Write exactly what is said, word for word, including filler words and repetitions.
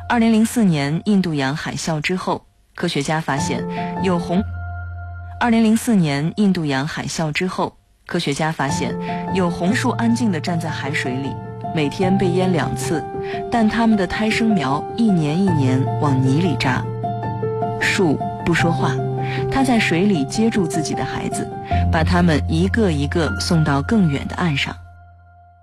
二零零四年印度洋海啸之后，科学家发现有红。二零零四年印度洋海啸之后，科学家发现有红树安静地站在海水里，每天被淹两次，但它们的胎生苗一年一年往泥里扎。树不说话，它在水里接住自己的孩子，把他们一个一个送到更远的岸上。